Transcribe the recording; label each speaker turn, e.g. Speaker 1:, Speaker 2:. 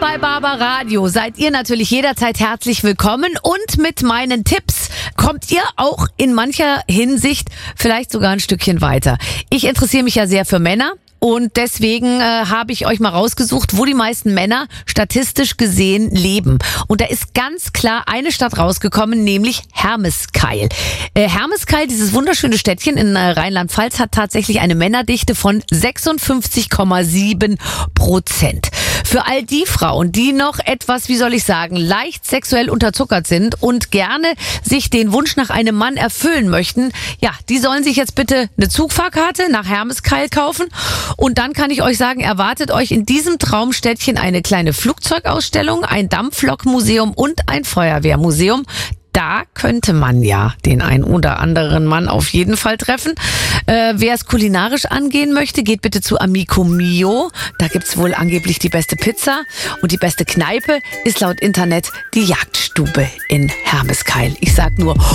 Speaker 1: bei Barbaradio seid ihr natürlich jederzeit herzlich willkommen und mit meinen Tipps kommt ihr auch in mancher Hinsicht vielleicht sogar ein Stückchen weiter. Ich interessiere mich ja sehr für Männer. Und deswegen habe ich euch mal rausgesucht, wo die meisten Männer statistisch gesehen leben. Und da ist ganz klar eine Stadt rausgekommen, nämlich Hermeskeil. Hermeskeil, dieses wunderschöne Städtchen in Rheinland-Pfalz, hat tatsächlich eine Männerdichte von 56,7%. Für all die Frauen, die noch etwas, wie soll ich sagen, leicht sexuell unterzuckert sind und gerne sich den Wunsch nach einem Mann erfüllen möchten, ja, die sollen sich jetzt bitte eine Zugfahrkarte nach Hermeskeil kaufen. Und dann kann ich euch sagen, erwartet euch in diesem Traumstädtchen eine kleine Flugzeugausstellung, ein Dampflokmuseum und ein Feuerwehrmuseum. Da könnte man ja den ein oder anderen Mann auf jeden Fall treffen. Wer es kulinarisch angehen möchte, geht bitte zu Amico Mio. Da gibt's wohl angeblich die beste Pizza. Und die beste Kneipe ist laut Internet die Jagdstube in Hermeskeil. Ich sag nur